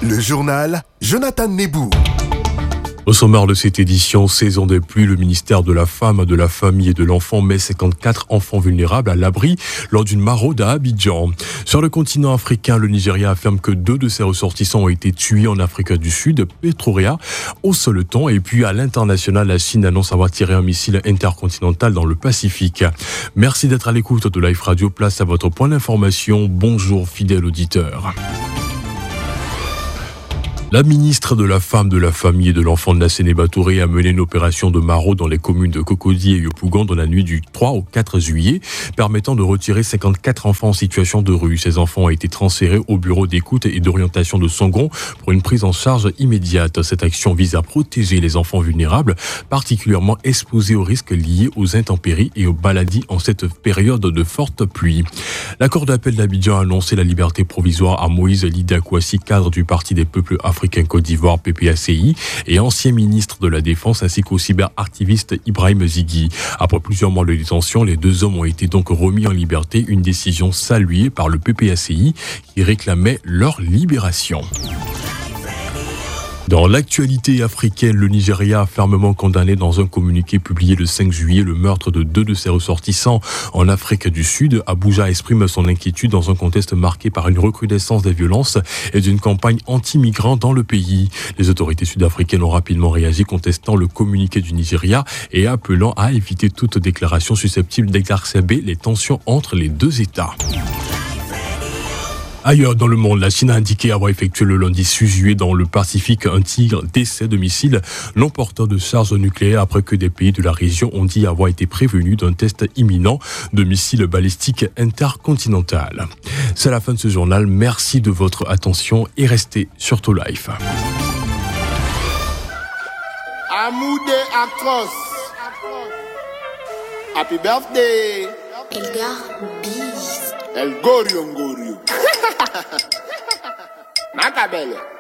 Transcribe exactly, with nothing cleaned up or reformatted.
Le journal Jonathan Nebou. Au sommaire de cette édition, saison des pluies, le ministère de la Femme, de la Famille et de l'Enfant met cinquante-quatre enfants vulnérables à l'abri lors d'une maraude à Abidjan. Sur le continent africain, le Nigeria affirme que deux de ses ressortissants ont été tués en Afrique du Sud, Pretoria, au seul temps. Et puis à l'international, la Chine annonce avoir tiré un missile intercontinental dans le Pacifique. Merci d'être à l'écoute de Life Radio. Place à votre point d'information. Bonjour fidèles auditeurs. La ministre de la Femme, de la Famille et de l'Enfant de la Séné-Batouré a mené une opération de maraude dans les communes de Cocody et Yopougon dans la nuit du trois au quatre juillet, permettant de retirer cinquante-quatre enfants en situation de rue. Ces enfants ont été transférés au bureau d'écoute et d'orientation de Songon pour une prise en charge immédiate. Cette action vise à protéger les enfants vulnérables, particulièrement exposés aux risques liés aux intempéries et aux maladies en cette période de forte pluie. La Cour d'appel d'Abidjan a annoncé la liberté provisoire à Moïse Lida Kouassi, cadre du Parti des peuples africains Côte d'Ivoire P P A C I et ancien ministre de la Défense, ainsi qu'au cyberactiviste Ibrahim Zighi. Après plusieurs mois de détention, les deux hommes ont été donc remis en liberté, une décision saluée par le P P A C I qui réclamait leur libération. Dans l'actualité africaine, le Nigeria a fermement condamné dans un communiqué publié le cinq juillet le meurtre de deux de ses ressortissants en Afrique du Sud. Abuja exprime son inquiétude dans un contexte marqué par une recrudescence des violences et d'une campagne anti-migrants dans le pays. Les autorités sud-africaines ont rapidement réagi, contestant le communiqué du Nigeria et appelant à éviter toute déclaration susceptible d'exacerber les tensions entre les deux États. Ailleurs dans le monde, la Chine a indiqué avoir effectué le lundi six juillet dans le Pacifique un tir d'essai de missiles non porteurs de charges nucléaires après que des pays de la région ont dit avoir été prévenus d'un test imminent de missiles balistiques intercontinental. C'est la fin de ce journal. Merci de votre attention et restez sur To Life. Amoudé Acros. Happy birthday. Elgar Bis. El Gorio Ngorio. Macabelle.